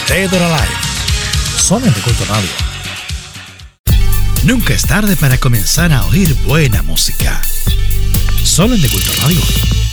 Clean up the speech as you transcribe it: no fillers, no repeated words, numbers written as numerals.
Dead or Alive. Son en Culto Radio. Nunca es tarde para comenzar a oír buena música. Solo en Culto Radio.